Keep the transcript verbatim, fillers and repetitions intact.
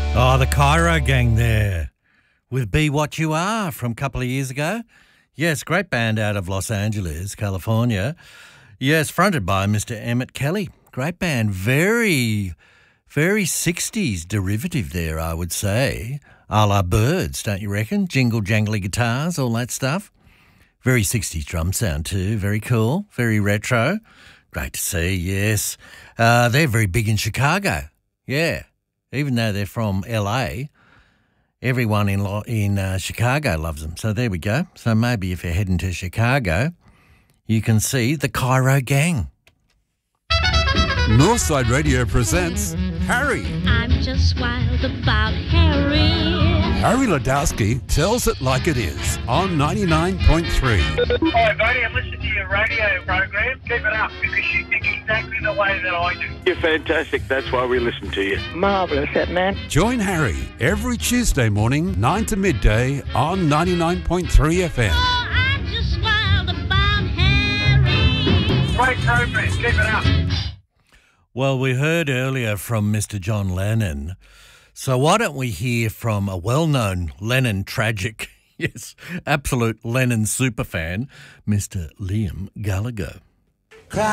Oh, the Cairo gang there with Be What You Are from a couple of years ago. Yes, great band out of Los Angeles, California. Yes, fronted by Mister Emmett Kelly. Great band. Very, very sixties derivative there, I would say. A la Birds, don't you reckon? Jingle jangly guitars, all that stuff. Very sixties drum sound too. Very cool. Very retro. Great to see, yes. Uh, they're very big in Chicago. Yeah. Even though they're from L A, everyone in Lo- in uh, Chicago loves them. So there we go. So maybe if you're heading to Chicago, you can see the Cairo gang. Northside Radio presents Harry. I'm just wild about Harry. Harry Ladowski tells it like it is on ninety-nine point three. Hi, buddy. I'm listening to your radio program. Keep it up because you think exactly the way that I do. You're fantastic. That's why we listen to you. Marvellous, that man. Join Harry every Tuesday morning, nine to midday on ninety-nine point three F M. Oh, I'm just wild about Harry. Great program. Keep it up. Well, we heard earlier from Mister John Lennon. So why don't we hear from a well-known Lennon tragic, yes, absolute Lennon superfan, Mister Liam Gallagher.